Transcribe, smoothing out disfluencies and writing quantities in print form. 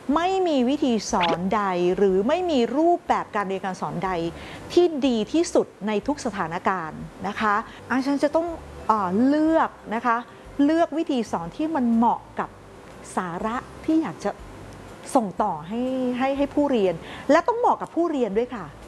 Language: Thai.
ไม่มีวิธีสอนใดหรือไม่มีรูปแบบการเรียนการสอนใดที่ดีที่สุดในทุกสถานการณ์นะคะอาจารย์จะต้องเลือกนะคะเลือกวิธีสอนที่มันเหมาะกับสาระที่อยากจะส่งต่อให้ผู้เรียนและต้องเหมาะกับผู้เรียนด้วยค่ะ